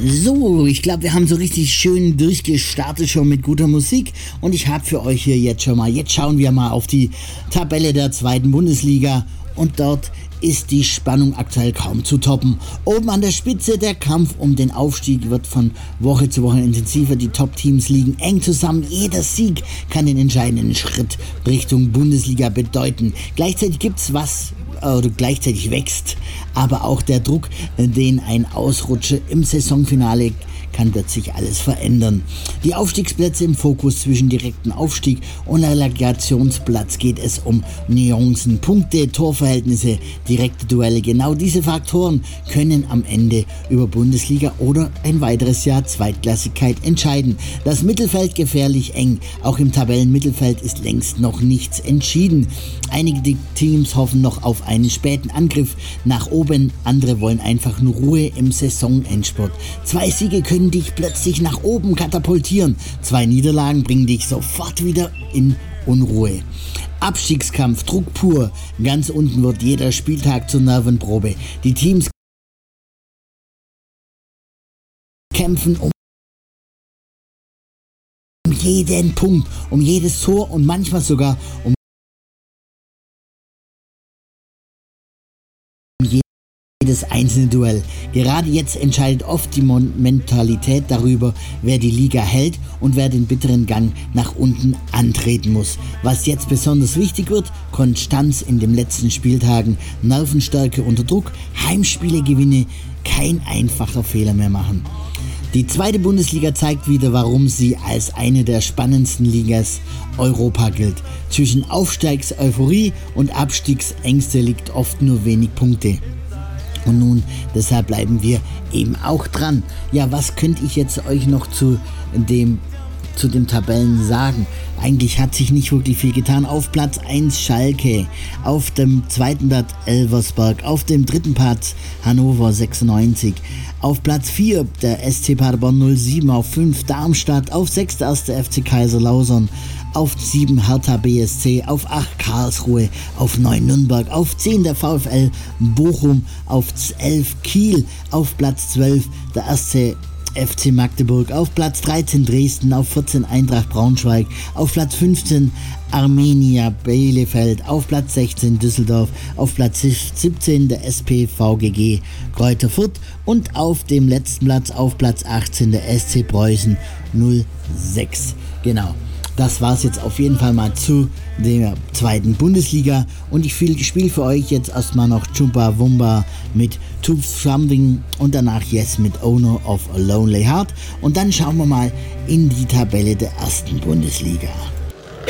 So, ich glaube, wir haben so richtig schön durchgestartet schon mit guter Musik und ich habe für euch hier jetzt schauen wir mal auf die Tabelle der zweiten Bundesliga und dort ist die Spannung aktuell kaum zu toppen. Oben an der Spitze der Kampf um den Aufstieg wird von Woche zu Woche intensiver. Die Top-Teams liegen eng zusammen. Jeder Sieg kann den entscheidenden Schritt Richtung Bundesliga bedeuten. Gleichzeitig gleichzeitig wächst aber auch der Druck, den ein Ausrutscher im Saisonfinale wird sich alles verändern. Die Aufstiegsplätze im Fokus. Zwischen direkten Aufstieg und Relegationsplatz geht es um Nuancen, Punkte, Torverhältnisse, direkte Duelle. Genau diese Faktoren können am Ende über Bundesliga oder ein weiteres Jahr Zweitklassigkeit entscheiden. Das Mittelfeld gefährlich eng. Auch im Tabellenmittelfeld ist längst noch nichts entschieden. Einige Teams hoffen noch auf einen späten Angriff nach oben, andere wollen einfach nur Ruhe im Saisonendspurt. 2 Siege können dich plötzlich nach oben katapultieren. 2 Niederlagen bringen dich sofort wieder in Unruhe. Abstiegskampf, Druck pur. Ganz unten wird jeder Spieltag zur Nervenprobe. Die Teams kämpfen um jeden Punkt, um jedes Tor und manchmal sogar um jedes einzelne Duell. Gerade jetzt entscheidet oft die Mentalität darüber, wer die Liga hält und wer den bitteren Gang nach unten antreten muss. Was jetzt besonders wichtig wird: Konstanz in den letzten Spieltagen, Nervenstärke unter Druck, Heimspiele gewinne, kein einfacher Fehler mehr machen. Die zweite Bundesliga zeigt wieder, warum sie als eine der spannendsten Ligas Europa gilt. Zwischen Aufstiegseuphorie und Abstiegsängste liegt oft nur wenig Punkte. Und nun, deshalb bleiben wir eben auch dran. Ja, was könnte ich jetzt euch noch zu dem Tabellen sagen? Eigentlich hat sich nicht wirklich viel getan. Auf Platz 1 Schalke, auf dem zweiten Platz Elversberg, auf dem dritten Platz Hannover 96, auf Platz 4 der SC Paderborn 07, auf 5 Darmstadt, auf 6 der 1. FC Kaiserslautern, auf 7 Hertha BSC, auf 8 Karlsruhe, auf 9 Nürnberg, auf 10 der VfL Bochum, auf 11 Kiel, auf Platz 12 der 1. FC Magdeburg, auf Platz 13 Dresden, auf 14 Eintracht Braunschweig, auf Platz 15 Arminia Bielefeld, auf Platz 16 Düsseldorf, auf Platz 17 der SP VGG Greuther Fürth und auf dem letzten Platz, auf Platz 18 der SC Preußen 06. Genau. Das war's jetzt auf jeden Fall mal zu der zweiten Bundesliga und ich spiele für euch jetzt erstmal noch Chumbawamba mit To Something und danach Yes mit Owner of a Lonely Heart und dann schauen wir mal in die Tabelle der ersten Bundesliga.